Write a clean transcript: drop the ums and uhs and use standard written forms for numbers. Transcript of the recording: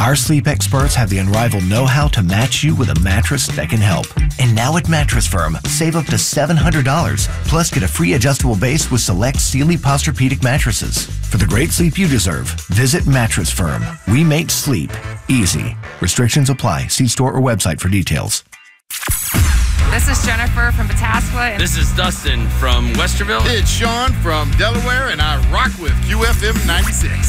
Our sleep experts have the unrivaled know-how to match you with a mattress that can help. And now at Mattress Firm, save up to $700, plus get a free adjustable base with select Sealy Posturepedic mattresses. For the great sleep you deserve, visit Mattress Firm. We make sleep easy. Restrictions apply. See store or website for details. This is Jennifer from Pataskla. This is Dustin from Westerville. It's Sean from Delaware, and I rock with QFM 96.